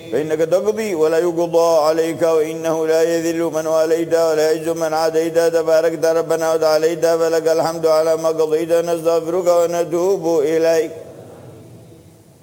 فإنك تقضي ولا يقضى عليك، وإنه لا يذل من واليت ولا يعز من عاديت، تباركت ربنا وتعاليت، فلك الحمد على ما قضيت، نستغفرك ونتوب إليك.